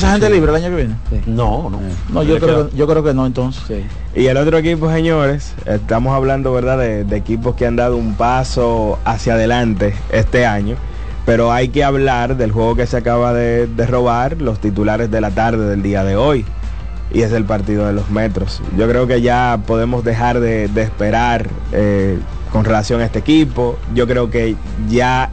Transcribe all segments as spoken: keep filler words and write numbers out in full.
esa gente libre el año que viene? Sí. No, no. No, yo creo, que, yo creo que no, entonces. Sí. Y el otro equipo, señores, estamos hablando, ¿verdad?, de, de equipos que han dado un paso hacia adelante este año, pero hay que hablar del juego que se acaba de, de robar, los titulares de la tarde del día de hoy, y es el partido de los Metros. Yo creo que ya podemos dejar de, de esperar eh, con relación a este equipo. Yo creo que ya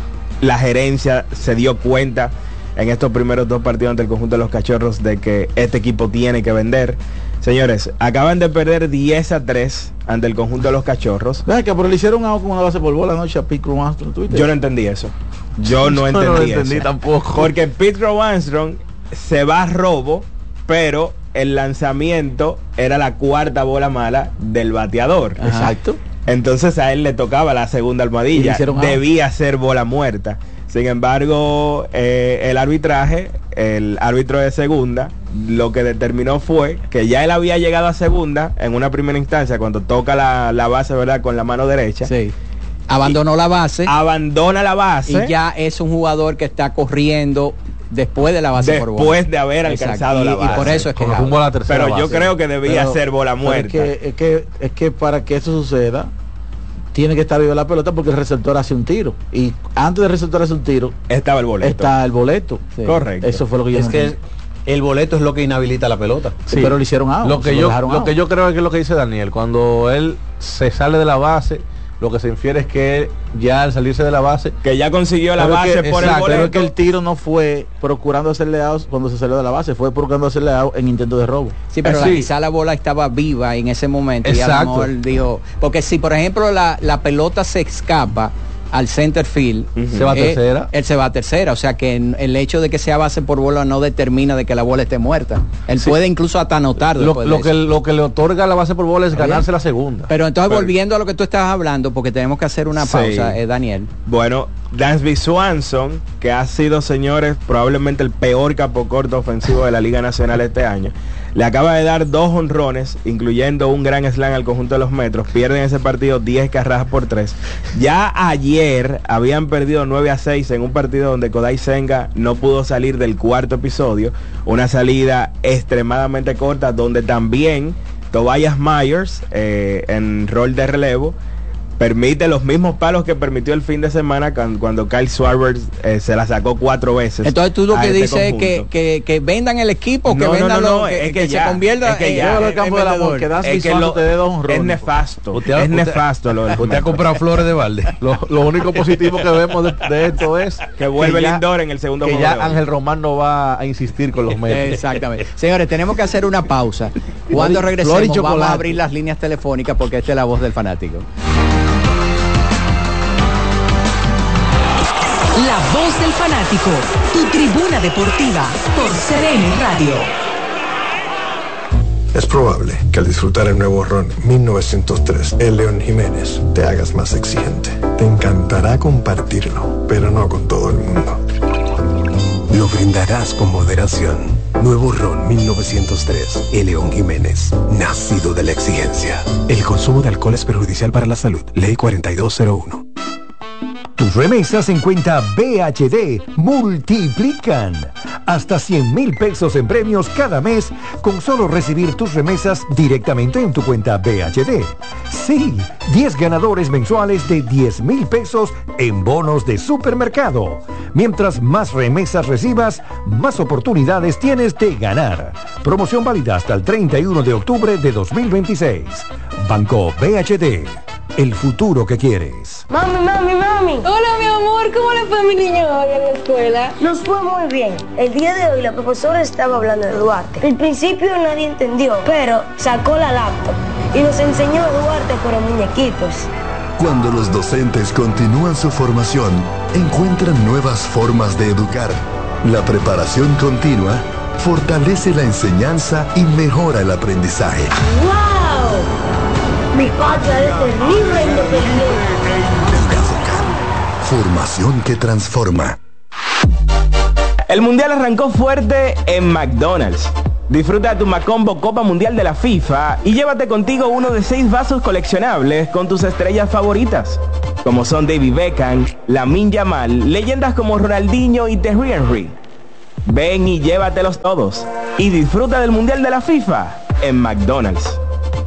la gerencia se dio cuenta en estos primeros dos partidos ante el conjunto de los Cachorros de que este equipo tiene que vender. Señores, acaban de perder diez a tres ante el conjunto de los Cachorros. Vean que pero le hicieron algo con una base por bola anoche a Pete Crow Armstrong. Yo no entendí eso. Yo no entendí, no lo entendí eso. tampoco. Porque Pete Crow Armstrong se va a robo, pero el lanzamiento era la cuarta bola mala del bateador. Ajá. Exacto. Entonces a él le tocaba la segunda almohadilla. Debía ser bola muerta. Sin embargo, eh, el arbitraje, el árbitro de segunda, lo que determinó fue que ya él había llegado a segunda en una primera instancia cuando toca la, la base, ¿verdad?, con la mano derecha. Sí. Abandonó la base. Abandona la base. Y ya es un jugador que está corriendo después de la base después por bola. Después de haber alcanzado y, la base. Y por eso es que rumbo a la tercera Pero base. yo creo que debía pero, ser bola muerta. Es que, es, que, es que para que eso suceda, tiene que estar viva la pelota porque el receptor hace un tiro. Y antes del receptor hace un tiro, estaba el boleto. Está el boleto. Sí. Correcto. Eso fue lo que yo Es no que entendí. el boleto es lo que inhabilita la pelota. Sí, pero lo hicieron out. Lo que lo yo, dejaron lo out. que yo creo es que es lo que dice Daniel. Cuando él se sale de la base, lo que se infiere es que ya al salirse de la base, que ya consiguió la pero base que, por exacto, el boleto. pero es que el tiro no fue procurando hacerle out cuando se salió de la base, fue procurando hacerle out en intento de robo. Sí, pero eh, la, sí. quizá la bola estaba viva en ese momento. Exacto. Y a lo mejor dijo, porque si por ejemplo la, la pelota se escapa al center field, uh-huh. se va a eh, tercera. Él se va a tercera, o sea que en, el hecho de que sea base por bola no determina de que la bola esté muerta. Él sí. puede incluso hasta anotar. Lo, lo, que, lo que le otorga la base por bola es ¿Está ganarse bien? la segunda. Pero entonces Pero, volviendo a lo que tú estabas hablando, porque tenemos que hacer una pausa, sí. eh, Daniel. Bueno, Dansby Swanson, que ha sido, señores, probablemente el peor capocorto ofensivo de la Liga Nacional este año, le acaba de dar dos honrones, incluyendo un gran slam al conjunto de los Metros. Pierden ese partido diez carreras por tres. Ya ayer habían perdido nueve a seis en un partido donde Kodai Senga no pudo salir del cuarto episodio. Una salida extremadamente corta, donde también Tobias Myers, eh, en rol de relevo, permite los mismos palos que permitió el fin de semana cuando, cuando Kyle Schwarber eh, se la sacó cuatro veces. Entonces tú lo que este dices es que, que, que vendan el equipo, no, que vendan no, no, lo no, que, es que, que ya, se convierta es que en, ya, en el campo del amor, que das es que lo, te dé dos honrones. Es nefasto. Usted, es usted, nefasto lo del Usted ha comprado flores de balde. Lo, lo único positivo que vemos de, de esto es que vuelve que ya, Lindor en el segundo que juego. ya Ángel Román no va a insistir con los medios. Exactamente. Señores, tenemos que hacer una pausa. Cuando regresemos vamos a abrir las líneas telefónicas porque esta es la voz del fanático. La voz del fanático, tu tribuna deportiva por C D N Radio. Es probable que al disfrutar el nuevo ron mil novecientos tres, el León Jiménez, te hagas más exigente. Te encantará compartirlo, pero no con todo el mundo. Lo brindarás con moderación. Nuevo ron mil novecientos tres, el León Jiménez, nacido de la exigencia. El consumo de alcohol es perjudicial para la salud. Ley cuarenta y dos cero uno. Tus remesas en cuenta B H D multiplican. Hasta cien mil pesos en premios cada mes con solo recibir tus remesas directamente en tu cuenta B H D. Sí, diez ganadores mensuales de diez mil pesos en bonos de supermercado. Mientras más remesas recibas, más oportunidades tienes de ganar. Promoción válida hasta el treinta y uno de octubre de dos mil veintiséis. Banco B H D. El futuro que quieres. Mami, mami, mami. Hola, mi amor. ¿Cómo le fue a mi niño hoy en la escuela? Nos fue muy bien. El día de hoy la profesora estaba hablando de Duarte. Al principio nadie entendió, pero sacó la laptop y nos enseñó a Duarte pero muñequitos. Cuando los docentes continúan su formación, encuentran nuevas formas de educar. La preparación continua fortalece la enseñanza y mejora el aprendizaje. ¡Wow! Mi patria es libre e independiente. Formación que transforma. El Mundial arrancó fuerte en McDonald's. Disfruta de tu Macombo Copa Mundial de la FIFA y llévate contigo uno de seis vasos coleccionables con tus estrellas favoritas, como son David Beckham, Lamine Yamal, leyendas como Ronaldinho y Thierry Henry. Ven y llévatelos todos. Y disfruta del Mundial de la FIFA en McDonald's.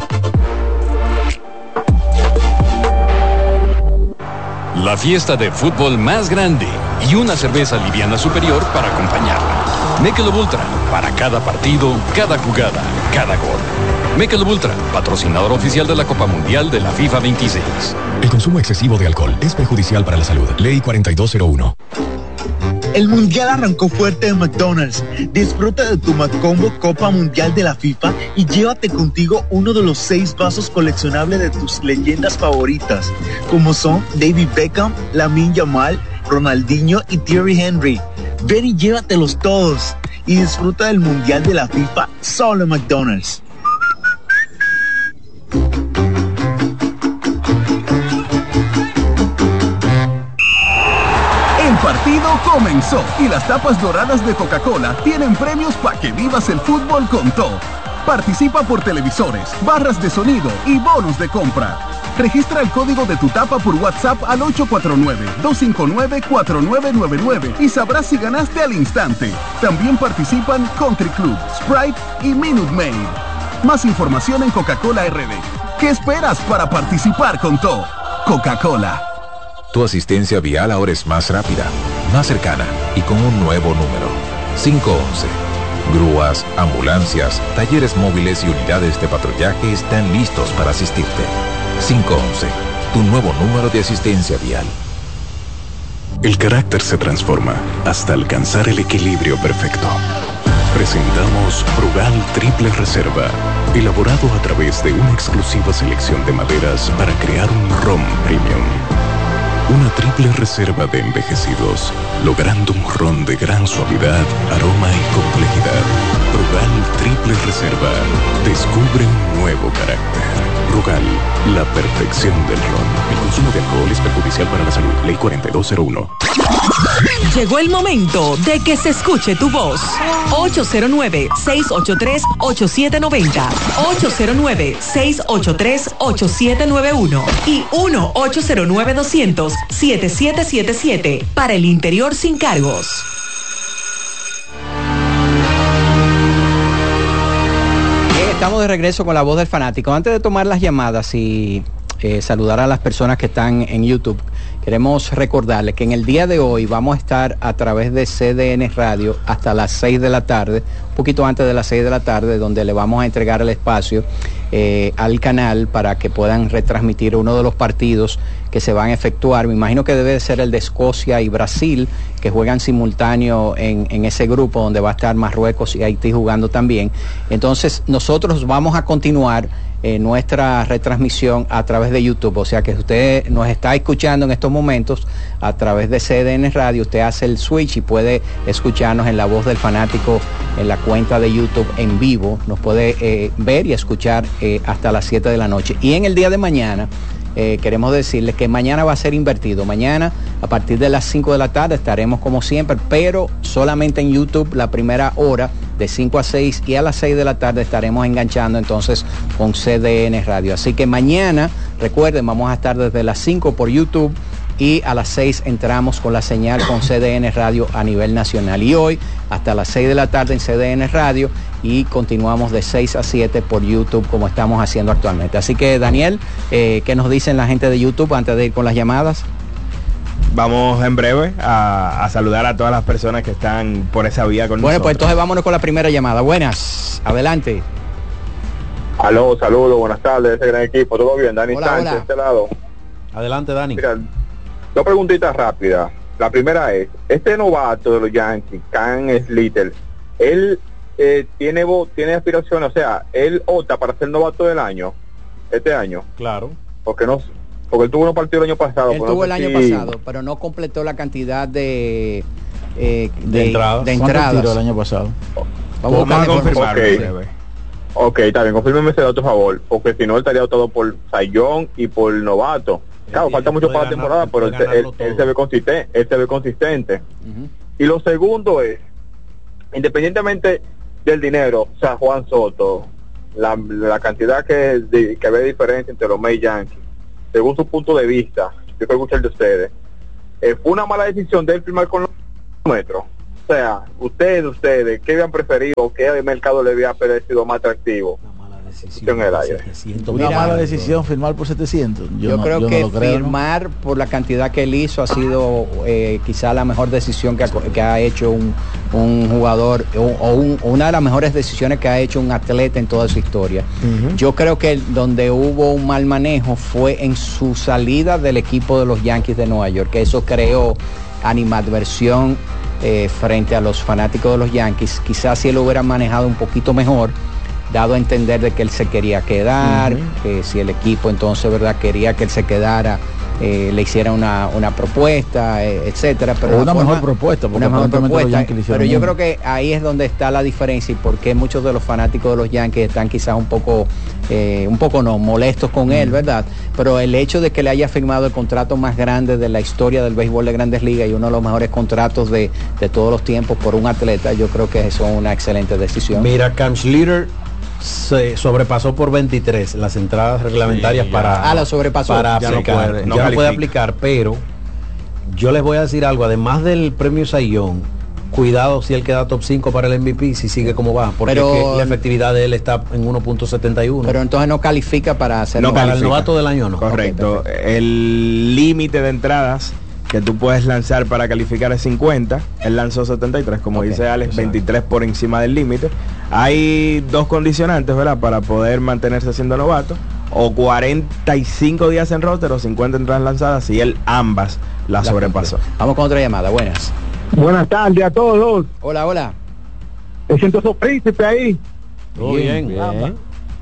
La fiesta de fútbol más grande y una cerveza liviana superior para acompañarla. Michelob Ultra, para cada partido, cada jugada, cada gol. Michelob Ultra, patrocinador oficial de la Copa Mundial de la FIFA veintiséis. El consumo excesivo de alcohol es perjudicial para la salud. Ley cuarenta y dos cero uno. El Mundial arrancó fuerte en McDonald's. Disfruta de tu McCombo Copa Mundial de la FIFA y llévate contigo uno de los seis vasos coleccionables de tus leyendas favoritas, como son David Beckham, Lamine Yamal, Ronaldinho y Thierry Henry. Ven y llévatelos todos y disfruta del Mundial de la FIFA solo en McDonald's. El partido comenzó y las tapas doradas de Coca-Cola tienen premios para que vivas el fútbol con todo. Participa por televisores, barras de sonido y bonos de compra. Registra el código de tu tapa por WhatsApp al ocho cuatro nueve, dos cinco nueve, cuatro nueve nueve nueve y sabrás si ganaste al instante. También participan Country Club, Sprite y Minute Maid. Más información en Coca-Cola R D. ¿Qué esperas para participar con todo? Coca-Cola. Tu asistencia vial ahora es más rápida, más cercana y con un nuevo número. cinco once. Grúas, ambulancias, talleres móviles y unidades de patrullaje están listos para asistirte. cinco once. Tu nuevo número de asistencia vial. El carácter se transforma hasta alcanzar el equilibrio perfecto. Presentamos Brugal Triple Reserva, elaborado a través de una exclusiva selección de maderas para crear un ron premium. Una triple reserva de envejecidos, logrando un ron de gran suavidad, aroma y complejidad. Brugal Triple Reserva, descubre un nuevo carácter. Brugal, la perfección del ron. El consumo de alcohol es perjudicial para la salud. Ley cuarenta y dos cero uno. Llegó el momento de que se escuche tu voz. ocho cero nueve, seis ocho tres, ocho siete nueve cero, ocho cero nueve, seis ocho tres, ocho siete nueve uno y uno ocho cero nueve, doscientos, siete siete siete siete para el interior sin cargos. Estamos de regreso con la voz del fanático. Antes de tomar las llamadas y eh, saludar a las personas que están en YouTube, queremos recordarles que en el día de hoy vamos a estar a través de C D N Radio hasta las seis de la tarde, un poquito antes de las seis de la tarde, donde le vamos a entregar el espacio eh, al canal para que puedan retransmitir uno de los partidos que se van a efectuar. Me imagino que debe de ser el de Escocia y Brasil, que juegan simultáneo en, en ese grupo, donde va a estar Marruecos y Haití jugando también. Entonces nosotros vamos a continuar Eh, nuestra retransmisión a través de YouTube, o sea que si usted nos está escuchando en estos momentos a través de C D N Radio, usted hace el switch y puede escucharnos en La Voz del Fanático en la cuenta de YouTube en vivo, nos puede eh, ver y escuchar eh, hasta las siete de la noche. Y en el día de mañana Eh, queremos decirles que mañana va a ser invertido. Mañana a partir de las cinco de la tarde estaremos como siempre, pero solamente en YouTube la primera hora de cinco a seis, y a las seis de la tarde estaremos enganchando entonces con C D N Radio. Así que mañana, recuerden, vamos a estar desde las cinco por YouTube y a las seis entramos con la señal con C D N Radio a nivel nacional. Y hoy hasta las seis de la tarde en C D N Radio y continuamos de seis a siete por YouTube como estamos haciendo actualmente. Así que Daniel, eh, ¿qué nos dicen la gente de YouTube antes de ir con las llamadas? Vamos en breve a, a saludar a todas las personas que están por esa vía con bueno, nosotros. Bueno, pues entonces vámonos con la primera llamada. Buenas, adelante. Aló, saludos, buenas tardes, ese gran equipo, ¿todo bien? Dani hola, Sánchez, hola. de este lado. Adelante, Dani. Mira, dos preguntitas rápidas. La primera es, este novato de los Yankees, Cam Slater, él eh, tiene tiene aspiraciones, o sea, él opta para ser novato del año, este año. Claro. Porque no, porque él tuvo unos partidos el año pasado. Él tuvo no el año si... pasado, pero no completó la cantidad de eh, de, de entradas. De entradas. ¿Cuánto tiró el año pasado? Vamos, Vamos a confirmar. Okay. ok, está bien, confírmeme ese dato, por favor, porque si no él estaría optado por Sayón y por novato. Claro, falta mucho para la temporada, pero él, él, él se ve consistente, él se ve consistente. Uh-huh. Y lo segundo es, independientemente del dinero, o sea, Juan Soto, la, la cantidad que, de, que ve diferencia entre los Mets y Yankees, según su punto de vista, yo quiero escuchar de ustedes, eh, ¿fue una mala decisión de él firmar con los metros? sea, ustedes, ustedes, ¿qué habían preferido o qué mercado le había parecido más atractivo? En el aire. Una mala decisión firmar por setecientos. Yo, yo no, creo yo que no creo, firmar ¿no? por la cantidad que él hizo ha sido eh, quizá la mejor decisión que ha, que ha hecho un, un jugador o, o, un, o una de las mejores decisiones que ha hecho un atleta en toda su historia. Uh-huh. Yo creo que donde hubo un mal manejo fue en su salida del equipo de los Yankees de Nueva York, que eso creó animadversión eh, frente a los fanáticos de los Yankees. Quizás si él lo hubiera manejado un poquito mejor, dado a entender de que él se quería quedar, uh-huh. que si el equipo entonces verdad quería que él se quedara, eh, le hiciera una, una propuesta, eh, etcétera. Pero una forma, mejor propuesta, una mejor propuesta. Pero yo creo que ahí es donde está la diferencia y por qué muchos de los fanáticos de los Yankees están quizás un poco, eh, un poco no, molestos con uh-huh. él, ¿verdad? Pero el hecho de que le haya firmado el contrato más grande de la historia del béisbol de Grandes Ligas y uno de los mejores contratos de, de todos los tiempos por un atleta, yo creo que eso es una excelente decisión. Mira, Cam Schlitter se sobrepasó por veintitrés las entradas reglamentarias sí, para ah, la sobrepasó. para ya aplicar, no puede, no ya no puede aplicar, pero yo les voy a decir algo, además del premio Cy Young, cuidado si él queda top cinco para el M V P si sigue como va, porque pero, es que la efectividad de él está en uno punto setenta y uno. Pero entonces no califica para ser no para el novato del año, no. Correcto. Okay, el límite de entradas que tú puedes lanzar para calificar es cincuenta, él lanzó setenta y tres, como okay, dice Alex, veintitrés por encima del límite. Hay dos condicionantes, ¿verdad?, para poder mantenerse siendo novato, o cuarenta y cinco días en roster o cincuenta entradas lanzadas, y él ambas las la sobrepasó. Cumple. Vamos con otra llamada, buenas. Buenas tardes a todos. Hola, hola. Me siento su príncipe ahí. Todo bien, bien. bien.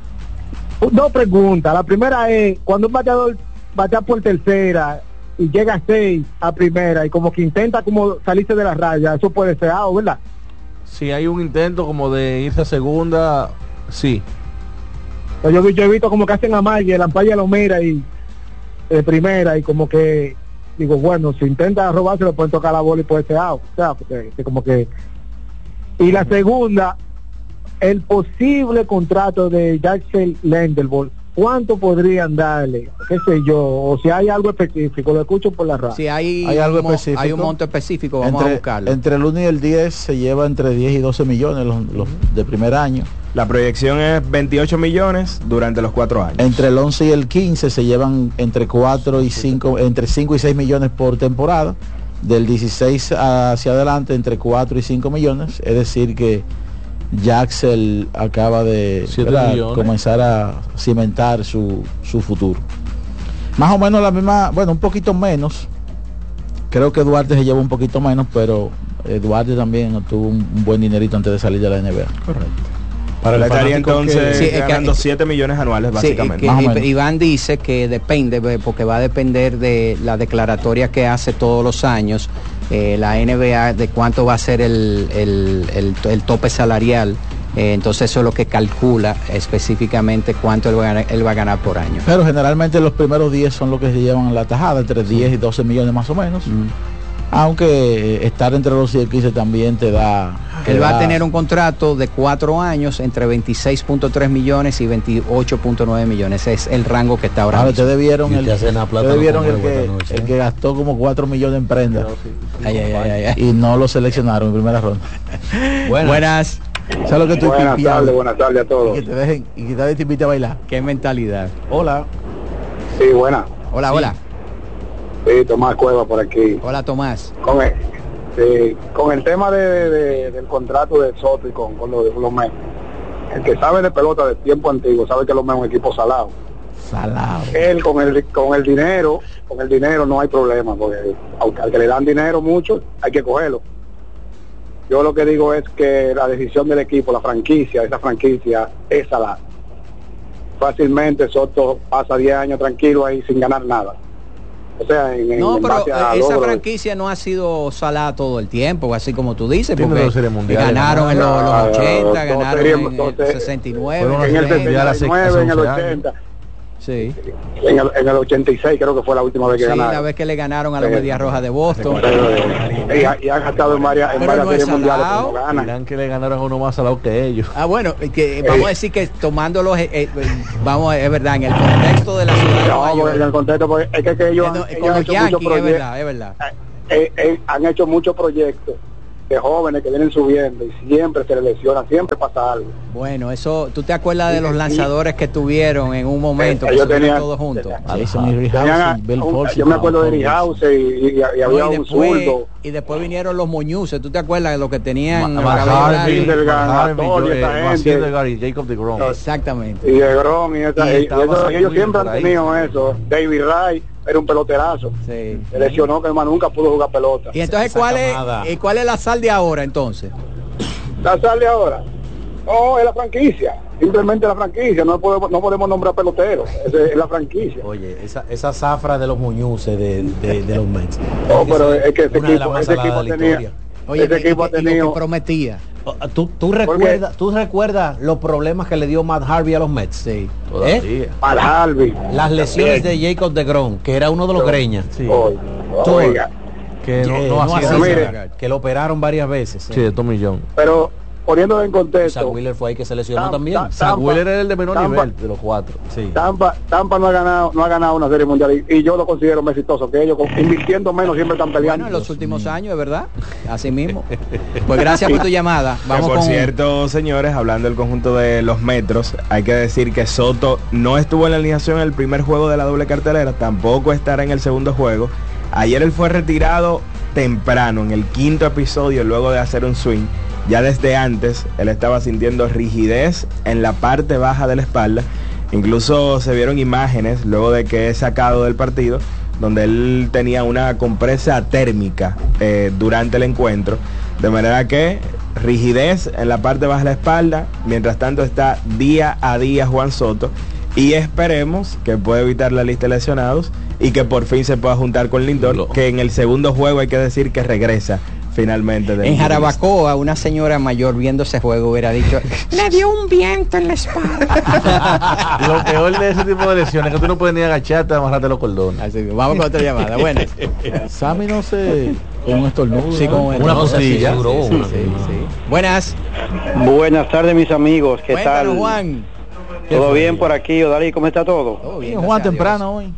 Dos preguntas. La primera es, cuando un bateador batea por tercera y llega a seis a primera y como que intenta como salirse de la raya, eso puede ser out, ¿verdad? Si hay un intento como de irse a segunda, sí. Pues yo, yo he visto como que hacen a Maggie, el ampalla lo mira y de primera y como que digo, bueno, si intenta robarse le pueden tocar la bola y puede ser out, o sea, porque, que como que. Y la segunda, el posible contrato de Jackson Lendelbolt, ¿cuánto podrían darle? ¿Qué sé yo? O si hay algo específico, lo escucho por la radio. Si hay, hay algo mo- específico. Hay un monto específico, vamos entre, a buscarlo. Entre el uno y el diez se lleva entre diez y doce millones los, los de primer año. La proyección es veintiocho millones durante los cuatro años. Entre el once y el quince se llevan entre cuatro y cinco, entre cinco y seis millones por temporada. Del dieciséis hacia adelante entre cuatro y cinco millones. Es decir que Jackson acaba de comenzar a cimentar su, su futuro. Más o menos la misma, bueno, un poquito menos. Creo que Duarte se lleva un poquito menos, pero eh, Duarte también tuvo un, un buen dinerito antes de salir de la N B A. Correcto. Para el estaría entonces que, sí, ganando siete millones anuales básicamente. Sí, que, Iván dice que depende, porque va a depender de la declaratoria que hace todos los años eh, la N B A de cuánto va a ser el, el, el, el tope salarial. Eh, entonces eso es lo que calcula específicamente cuánto él va, a ganar, él va a ganar por año. Pero generalmente los primeros diez son los que se llevan la tajada, entre diez y doce millones más o menos. Mm. Aunque estar entre los diez y quince también te da... Te él va da... a tener un contrato de cuatro años entre veintiséis punto tres millones y veintiocho punto nueve millones. Ese es el rango que está ahora. Ahora ustedes vieron el, ustedes vieron el, que, noche, el que gastó como cuatro millones en prenda. No, sí, ay, ay, ay, ay. Y no lo seleccionaron en primera ronda. Buenas. Buenas. ¿Sabes lo que estoy buenas tardes, buenas tardes a todos. Y que te dejen, y que te invite a bailar. Qué mentalidad. Hola. Sí, buena. Hola, sí. hola. Sí, Tomás Cueva por aquí. Hola, Tomás. Con el, sí, con el tema de, de, de, del contrato de Soto y con, con los lo Mets. El que sabe de pelota de tiempo antiguo sabe que los Mets es un equipo salado. Salado. Él con el con el dinero, con el dinero no hay problema, porque aunque al que le dan dinero mucho, hay que cogerlo. Yo lo que digo es que la decisión del equipo, la franquicia, esa franquicia es salada. Fácilmente Soto pasa diez años tranquilo ahí sin ganar nada. O sea, en, no, en pero esa logros. Franquicia no ha sido salada todo el tiempo, así como tú dices, porque mundial, ganaron en los, los ochenta, no, ganaron sería, en entonces, el sesenta y nueve, en el sesenta y nueve, en el ochenta. Sí. En el, en el ochenta y seis creo que fue la última vez que sí, ganaron. la vez que le ganaron a los Medias Rojas de Boston. Y, y han gastado en varias, en varias no series mundiales, pero no ganan. Dirán que le ganaron a uno más salado que ellos. Ah, bueno, que vamos a decir que tomándolos, eh, eh, vamos, es verdad, en el contexto de la ciudad de Nueva York. En el contexto, porque es que, que ellos, no, ellos con han los hecho Yankees, muchos proyectos. Es verdad, es verdad. Eh, eh, han hecho muchos proyectos de jóvenes que vienen subiendo y siempre se les lesiona, siempre pasa algo. Bueno, eso, ¿tú te acuerdas de los lanzadores que tuvieron en un momento Eh, que ellos subieron tenían- todos juntos? Tenían a- un- yo me acuerdo de Rijause y, y, y había No, y un después, zurdo. y después vinieron los moñuces, ¿tú te acuerdas de los que tenían Ma- el cabello Harvey, largo? Delgado, Harvey, Antonio, esa eh, gente. Maciel y Jacob de Grom. Exactamente. Y de Grom y, esa, Y y estaba eso- Zach ellos Wheeler siempre por han ahí. tenido eso. David Wright era un peloterazo. Sí. Se lesionó que más nunca pudo jugar pelota. Y entonces, ¿cuál es, ¿y cuál es la sal de ahora entonces? ¿La sale ahora? No, es la franquicia. Simplemente la franquicia. No podemos, no podemos nombrar peloteros. Esa es la franquicia. Oye, esa, esa zafra de los muñuces de, de, de los Mets. No, pero es que ese Una de las equipo, más ese saladas equipo de la tenía... historia. Oye, ese y- equipo ha y- y lo tenido... que prometía. ¿Tú, tú, recuerdas, ¿Tú recuerdas los problemas que le dio Matt Harvey a los Mets? Sí. ¿Eh? Matt Harvey. Las lesiones de Jacob de Grom, que era uno de los greñas. Sí. Oiga, oiga. Que no, Que no no hacía hacía, mire. que lo operaron varias veces. Sí, de Tommy John. Pero poniéndolo en contexto, Zach Wheeler fue ahí que se lesionó Tam- también. Tam- Zach Wheeler era el de menor Tampa- nivel de los cuatro. Sí. Tampa, Tampa no ha ganado, no ha ganado una serie mundial y, y yo lo considero más exitoso que ellos, con- invirtiendo menos siempre están peleando. Bueno, en los últimos años, es verdad. Así mismo. Pues gracias por tu llamada. Que, Vamos por con cierto, señores, hablando del conjunto de los Metros, hay que decir que Soto no estuvo en la alineación en el primer juego de la doble cartelera, tampoco estará en el segundo juego. Ayer él fue retirado temprano, en el quinto episodio, luego de hacer un swing. Ya desde antes, él estaba sintiendo rigidez en la parte baja de la espalda. Incluso se vieron imágenes, luego de que es sacado del partido, donde él tenía una compresa térmica eh, durante el encuentro. De manera que rigidez en la parte baja de la espalda. Mientras tanto está día a día Juan Soto. Y esperemos que pueda evitar la lista de lesionados y que por fin se pueda juntar con Lindor, que en el segundo juego hay que decir que regresa finalmente. Del en Jarabacoa, una señora mayor viendo ese juego hubiera dicho, le dio un viento en la espalda. Lo peor de ese tipo de lesiones es que tú no puedes ni agacharte a amarrarte los cordones. Así que vamos con otra llamada. Bueno, Sammy no se con un estornudo. sí, como ¿no? una costilla. Sí, sí, sí, sí. Buenas. Buenas tardes, mis amigos. ¿Qué Cuéntanos, tal? Juan. ¿Todo bien por aquí? Odalí, ¿cómo está todo? Todo Sí, bien, Juan gracias a temprano hoy.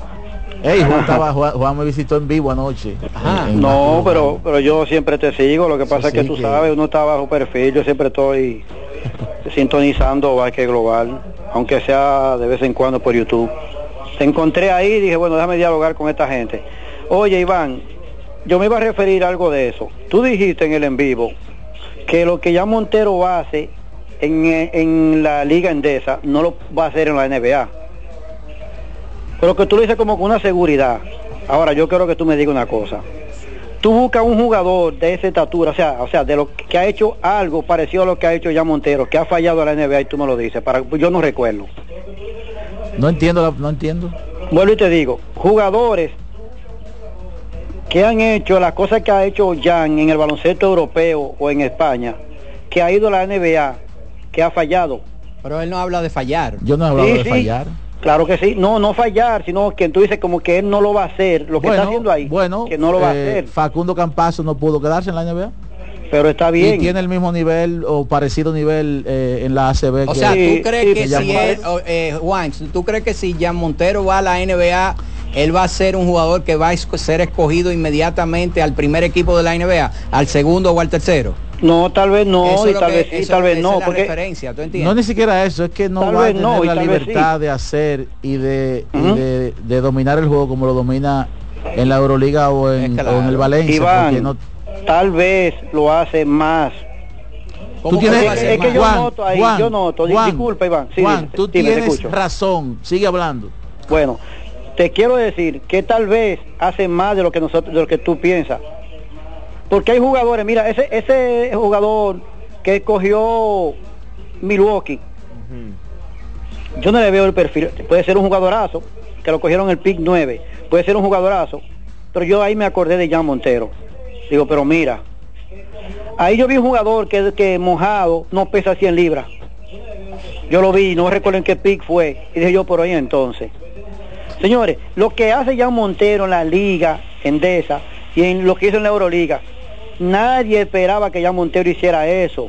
Ey, Juan, estaba, Juan, Juan me visitó en vivo anoche. Ajá. En- en No, la- pero pero yo siempre te sigo. Lo que pasa es que sí tú que- sabes, uno está bajo perfil. Yo siempre estoy sintonizando Vázquez Global, aunque sea de vez en cuando por YouTube. Te encontré ahí y dije, bueno, déjame dialogar con esta gente. Oye, Iván, yo me iba a referir a algo de eso. Tú dijiste en el en vivo que lo que ya Montero hace en, en la Liga Endesa no lo va a hacer en la N B A. Pero que tú lo dices como con una seguridad. Ahora, yo quiero que tú me digas una cosa. Tú buscas un jugador de esa estatura, o sea, o sea, de lo que ha hecho algo parecido a lo que ha hecho ya Montero, que ha fallado a la N B A y tú me lo dices, para, yo no recuerdo. No entiendo, la- no entiendo. Vuelvo y te digo, jugadores que han hecho las cosas que ha hecho Jan en el baloncesto europeo o en España, que ha ido a la N B A, que ha fallado. Pero él no habla de fallar. Yo no he hablado Sí, de sí. fallar. Claro que sí, no, no fallar, sino que tú dices como que él no lo va a hacer, lo que Bueno, está haciendo ahí, bueno, que no lo va a eh, hacer, Facundo Campazo no pudo quedarse en la N B A. pero está bien. Y tiene el mismo nivel o parecido nivel eh, en la A C B. O que- sea, Sí, ¿tú crees sí, que sí, si sí. él, o, eh, Juan, tú crees que si Jan Montero va a la N B A, él va a ser un jugador que va a esco- ser escogido inmediatamente al primer equipo de la N B A, al segundo o al tercero? No, tal vez no, Eso y es lo tal que- vez sí, eso- tal vez esa no, es la porque referencia, ¿tú no entiendes? ni siquiera eso, es que no Tal va a vez tener no, y la tal vez libertad sí. de hacer y de, y Ujú. de, de dominar el juego como lo domina en la Euroliga o en, Es claro. o en el Valencia. Iván, porque no- tal vez lo hace más. ¿Cómo tú tienes- que va a Es, ser es que más? yo Juan, noto ahí, Juan, yo noto, di- Juan, disculpa Iván, sí, Juan, dime, tú dime, te tienes escucho. razón, sigue hablando. Bueno, te quiero decir que tal vez hace más de lo que nosotros, de lo que tú piensas. Porque hay jugadores, mira, ese ese jugador que escogió Milwaukee, yo no le veo el perfil. Puede ser un jugadorazo, que lo cogieron el pick nueve, puede ser un jugadorazo, pero yo ahí me acordé de Jan Montero. Digo, pero mira, ahí yo vi un jugador que, que mojado no pesa cien libras. Yo lo vi, no recuerdo en qué pick fue, y dije yo, por ahí entonces. Señores, lo que hace Jan Montero en la Liga Endesa y en lo que hizo en la Euroliga, nadie esperaba que Jan Montero hiciera eso.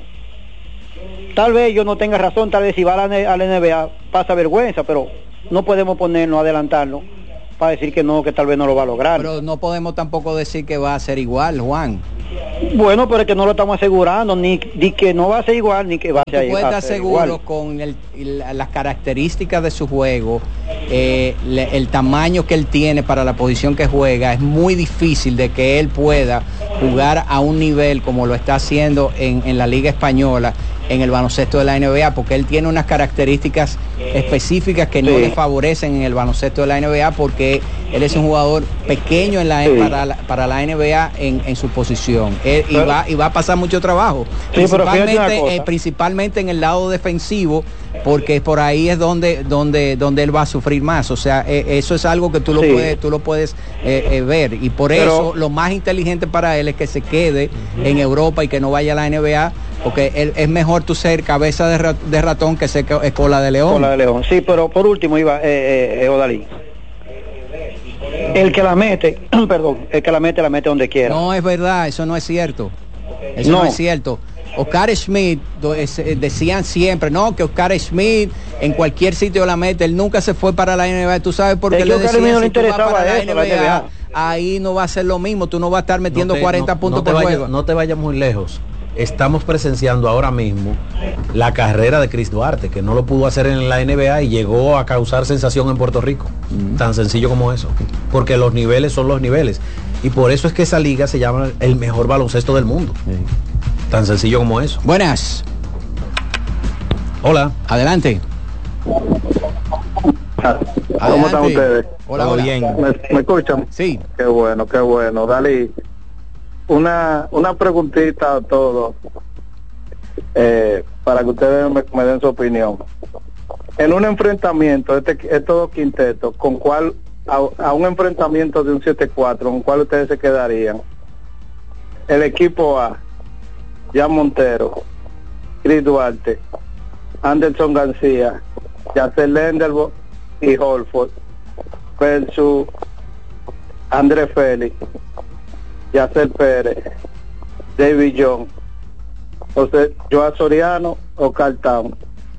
Tal vez yo no tenga razón, tal vez si va a la, a la N B A pasa vergüenza, pero no podemos ponernos, adelantarnos para decir que no, que tal vez no lo va a lograr. Pero no podemos tampoco decir que va a ser igual, Juan. Bueno, pero es que no lo estamos asegurando, ni, ni que no va a ser igual, ni que va a ser, puedes estar seguro igual. Con el, la, las características de su juego, eh, le, el tamaño que él tiene para la posición que juega, es muy difícil de que él pueda jugar a un nivel como lo está haciendo en, en la Liga Española, en el baloncesto de la N B A, porque él tiene unas características específicas que no sí. le favorecen en el baloncesto de la N B A, porque él es un jugador pequeño en la, sí. para, la, para la N B A en, en su posición. Él, pero, y, va, y va a pasar mucho trabajo, sí, principalmente, eh, principalmente en el lado defensivo, porque por ahí es donde donde donde él va a sufrir más. O sea, eh, eso es algo que tú lo sí. puedes tú lo puedes eh, eh, ver, y por pero, eso lo más inteligente para él es que se quede uh-huh. en Europa y que no vaya a la N B A, porque él, es mejor tú ser cabeza de, rat, de ratón que ser eh, cola de león. Cola de león, sí, pero por último iba eh, eh, Odalí. El que la mete, perdón, el que la mete, la mete donde quiera. No es verdad, eso no es cierto. Eso no, no es cierto. Oscar Schmidt, decían siempre, no, que Oscar Schmidt en cualquier sitio la mete, él nunca se fue para la N B A, tú sabes por qué le decían, no si tú vas para la, eso, N B A, la N B A, ahí no va a ser lo mismo, tú no vas a estar metiendo no te, cuarenta no, puntos no por vaya, juego. No te vayas muy lejos. Estamos presenciando ahora mismo la carrera de Chris Duarte, que no lo pudo hacer en la N B A y llegó a causar sensación en Puerto Rico. Mm. Tan sencillo como eso. Porque los niveles son los niveles. Y por eso es que esa liga se llama el mejor baloncesto del mundo. Sí. Tan sencillo como eso. Buenas. Hola. Adelante. ¿Cómo Adelante. están ustedes? Hola, hola. Bien. ¿Me, ¿Me escuchan? Sí. Qué bueno, qué bueno. Dalí, una, una preguntita a todos, eh, para que ustedes me, me den su opinión. En un enfrentamiento, este, estos dos quintetos, ¿con cuál, a, a un enfrentamiento de un siete cuatro, con cuál ustedes se quedarían? El equipo A, Jan Montero, Chris Duarte, Anderson García, Yacel Lenderbo y Holford, versus Andrés Félix, Yacel Pérez, David Young, José Joa Soriano o Carl Town.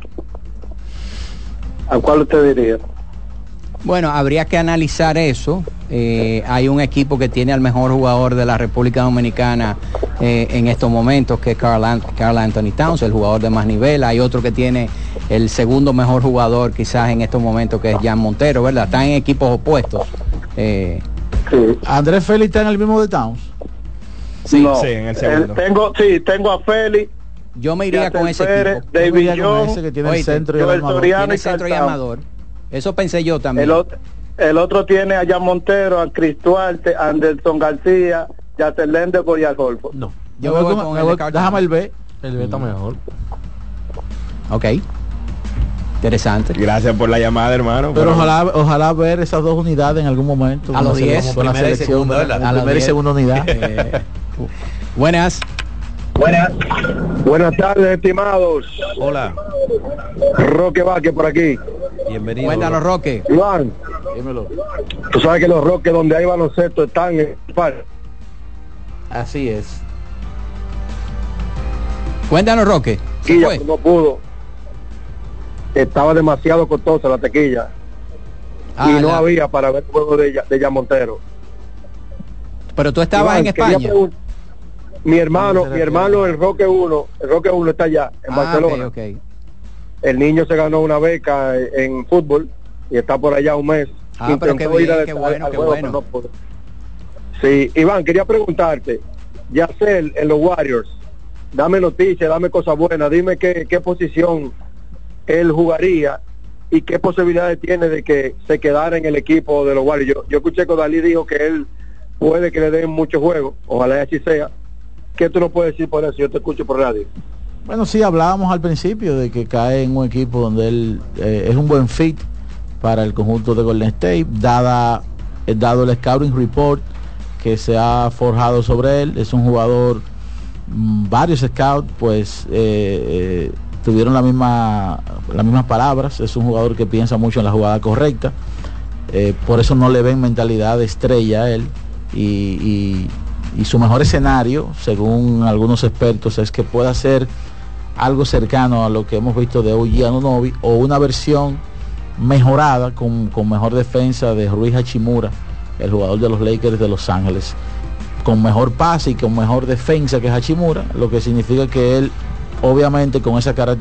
¿A cuál usted diría? Bueno, habría que analizar eso. Eh, hay un equipo que tiene al mejor jugador de la República Dominicana eh, en estos momentos, que es Carl, An- Carl Anthony Towns, el jugador de más nivel. Hay otro que tiene el segundo mejor jugador quizás en estos momentos, que es Jan Montero, ¿verdad? Están en equipos opuestos. Eh, sí. ¿Andrés Félix está en el mismo de Towns? Sí, no, sí, en el segundo. Eh, tengo, sí, tengo a Félix. Yo me iría con ese Pérez, equipo. David Young, ese que tiene el centro y el armador. Tiene centro y armador. Eso pensé yo también. El otro, el otro tiene a Jan Montero, a Chris Duarte, a Anderson García, Yacel Lenderbo y a Holford. No, yo voy voy con, con el voy, déjame el B. El B mm. está mejor. Ok. Interesante. Gracias por la llamada, hermano. Pero, pero ojalá ojalá ver esas dos unidades en algún momento. A los diez. Con la selección, a la primera y segunda unidad. eh, buenas. Buenas. Buenas tardes, estimados. Hola. Roque Vázquez por aquí. Bienvenido. Cuéntanos, Roque. Iván, dímelo. Tú sabes que los Roques donde hay baloncesto están en el par. Así es. Cuéntanos, Roque. Tequilla, no pudo. Estaba demasiado costosa la tequilla. Ah, y no la... había para ver el juego de, de Jan Montero. Pero tú estabas Iván, en España. Mi hermano, mi hermano, el Roque uno, el Roque uno está allá, en ah, Barcelona. Okay, okay. El niño se ganó una beca en fútbol y está por allá un mes. Ah, pero qué bien, qué bueno, qué bueno. No sí, Iván, quería preguntarte, Yacel en los Warriors, dame noticias, dame cosas buenas, dime qué, qué posición él jugaría y qué posibilidades tiene de que se quedara en el equipo de los Warriors. Yo, yo escuché que Dalí dijo que él puede que le den mucho juego, ojalá así sea. ¿Qué tú no puedes decir por eso? Yo te escucho por radio. Bueno, sí, hablábamos al principio de que cae en un equipo donde él eh, es un buen fit para el conjunto de Golden State, dada, eh, dado el scouting report que se ha forjado sobre él. Es un jugador, mmm, varios scouts pues eh, eh, tuvieron la misma, las mismas palabras. Es un jugador que piensa mucho en la jugada correcta, eh, por eso no le ven mentalidad de estrella a él, y, y y su mejor escenario, según algunos expertos, es que pueda ser algo cercano a lo que hemos visto de O G Anunoby, o una versión mejorada con, con mejor defensa de Rui Hachimura, el jugador de los Lakers de Los Ángeles. con mejor pase y con mejor defensa que Hachimura, lo que significa que él, obviamente, con esa característica